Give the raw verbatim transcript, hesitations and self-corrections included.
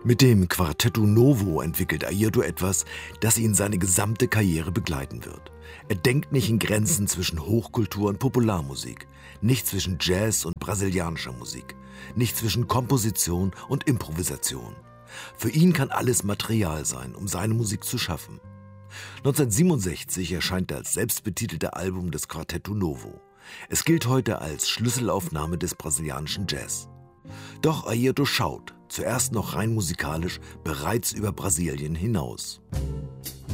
Mit dem Quartetto Novo entwickelt Airto etwas, das ihn seine gesamte Karriere begleiten wird. Er denkt nicht in Grenzen zwischen Hochkultur und Popularmusik, nicht zwischen Jazz und brasilianischer Musik, nicht zwischen Komposition und Improvisation. Für ihn kann alles Material sein, um seine Musik zu schaffen. neunzehnhundertsiebenundsechzig erscheint das selbstbetitelte Album des Quartetto Novo. Es gilt heute als Schlüsselaufnahme des brasilianischen Jazz. Doch Airto schaut, zuerst noch rein musikalisch, bereits über Brasilien hinaus.